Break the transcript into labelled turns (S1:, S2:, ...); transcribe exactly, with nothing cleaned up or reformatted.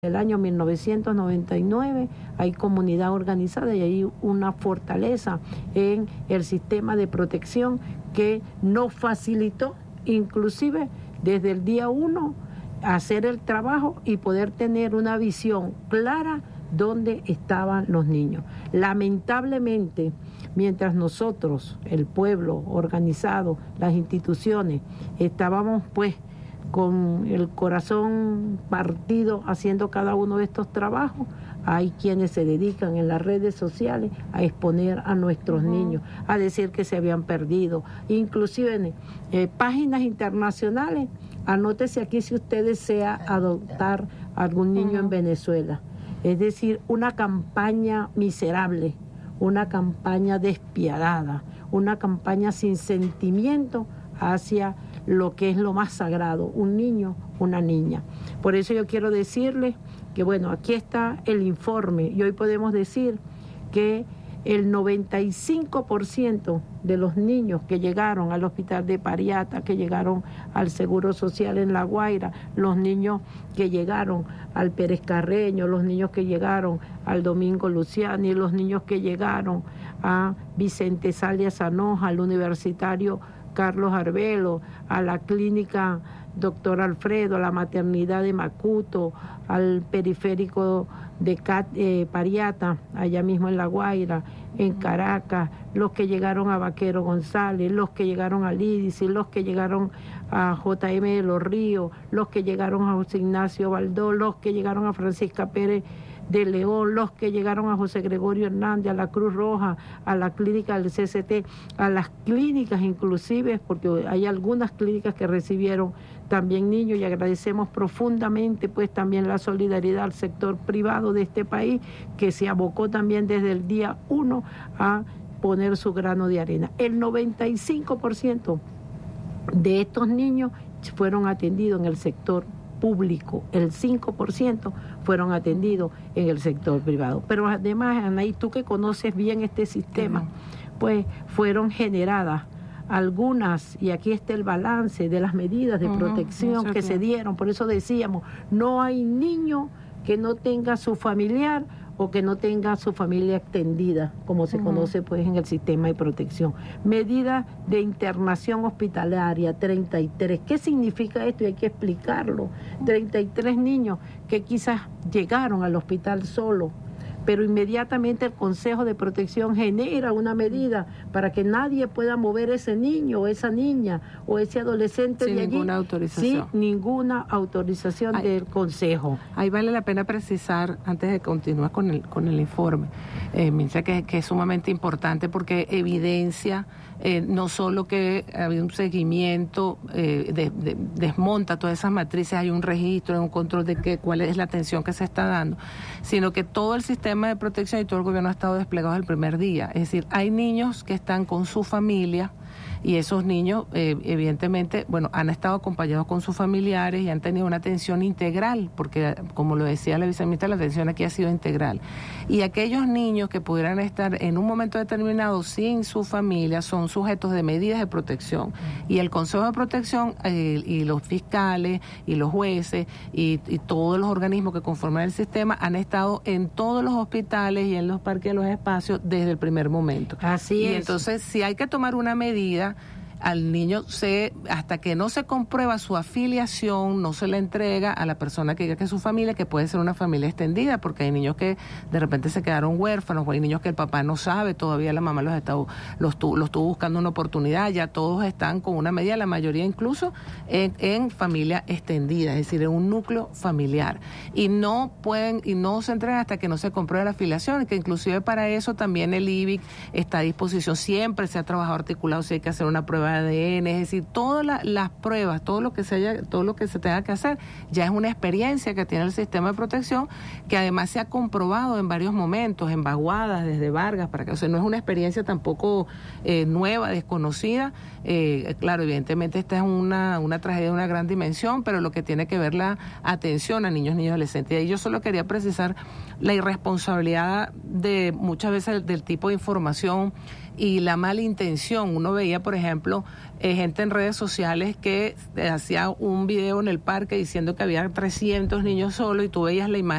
S1: el año mil novecientos noventa y nueve hay comunidad organizada y hay una fortaleza en el sistema de protección que nos facilitó inclusive desde el día uno hacer el trabajo y poder tener una visión clara dónde estaban los niños. Lamentablemente, mientras nosotros, el pueblo organizado, las instituciones, estábamos pues con el corazón partido haciendo cada uno de estos trabajos, hay quienes se dedican en las redes sociales a exponer a nuestros uh-huh. niños, a decir que se habían perdido, inclusive en eh, páginas internacionales. Anótese aquí si usted desea adoptar a algún niño uh-huh. en Venezuela. Es decir, una campaña miserable, una campaña despiadada, una campaña sin sentimiento hacia lo que es lo más sagrado, un niño, una niña. Por eso yo quiero decirles que, bueno, aquí está el informe y hoy podemos decir que el noventa y cinco por ciento de los niños que llegaron al hospital de Pariata, que llegaron al Seguro Social en La Guaira, los niños que llegaron al Pérez Carreño, los niños que llegaron al Domingo Luciani, los niños que llegaron a Vicente Salia Sanoja, al Universitario Carlos Arbelo, a la clínica Doctor Alfredo, a la maternidad de Macuto, al periférico de Cat, eh, Pariata, allá mismo en La Guaira, en Caracas, los que llegaron a Vaquero González, los que llegaron a Lídice, los que llegaron a J M de los Ríos, los que llegaron a José Ignacio Baldó, los que llegaron a Francisca Pérez de León, los que llegaron a José Gregorio Hernández, a la Cruz Roja, a la clínica del C C T, a las clínicas inclusive, porque hay algunas clínicas que recibieron también niños y agradecemos profundamente pues también la solidaridad al sector privado de este país que se abocó también desde el día uno a poner su grano de arena. El noventa y cinco por ciento de estos niños fueron atendidos en el sector público, el cinco por ciento fueron atendidos en el sector privado. Pero además, Anaí, tú que conoces bien este sistema, uh-huh. pues fueron generadas algunas, y aquí está el balance de las medidas de uh-huh. protección que se dieron. Por eso decíamos, no hay niño que no tenga su familiar o que no tenga su familia extendida, como se uh-huh. conoce pues en el sistema de protección. Medidas de internación hospitalaria, treinta y tres. ¿Qué significa esto? Y hay que explicarlo. treinta y tres niños que quizás llegaron al hospital solo, pero inmediatamente el Consejo de Protección genera una medida para que nadie pueda mover ese niño o esa niña o ese adolescente
S2: sin
S1: de allí.
S2: ninguna autorización.
S1: Sin ninguna autorización ahí, del Consejo.
S2: Ahí vale la pena precisar, antes de continuar con el, con el informe, eh, Milza, que, que es sumamente importante porque evidencia eh, no solo que había un seguimiento, eh, de, de, desmonta todas esas matrices, hay un registro, hay un control de que, cuál es la atención que se está dando, sino que todo el sistema de protección y todo el gobierno ha estado desplegado el primer día. Es decir, hay niños que están con su familia y esos niños eh, evidentemente, bueno, han estado acompañados con sus familiares y han tenido una atención integral, porque como lo decía la viceministra, la atención aquí ha sido integral. Y aquellos niños que pudieran estar en un momento determinado sin su familia son sujetos de medidas de protección. Y el Consejo de Protección eh, y los fiscales y los jueces y, y todos los organismos que conforman el sistema han estado en todos los hospitales y en los parques y en los espacios desde el primer momento.
S1: Así es.
S2: Y entonces, si hay que tomar una medida, al niño se, hasta que no se comprueba su afiliación, no se le entrega a la persona que diga que es su familia, que puede ser una familia extendida, porque hay niños que de repente se quedaron huérfanos, o hay niños que el papá no sabe, todavía la mamá los está, los, tu, los estuvo buscando una oportunidad, ya todos están con una medida, la mayoría incluso en, en familia extendida, es decir, en un núcleo familiar, y no pueden, y no se entregan hasta que no se compruebe la afiliación, y que inclusive para eso también el I B I C está a disposición, siempre se ha trabajado articulado, si hay que hacer una prueba de A D N, es decir, todas la, las pruebas, todo lo que se haya, todo lo que se tenga que hacer, ya es una experiencia que tiene el sistema de protección, que además se ha comprobado en varios momentos, en vaguadas desde Vargas, para que, o sea, no es una experiencia tampoco eh, nueva, desconocida, eh, claro, evidentemente esta es una, una tragedia de una gran dimensión, pero lo que tiene que ver la atención a niños, niños y adolescentes. Y yo solo quería precisar la irresponsabilidad de muchas veces del tipo de información y la mala intención. Uno veía, por ejemplo, eh, gente en redes sociales que hacía un video en el parque diciendo que había trescientos niños solos y tú veías la imagen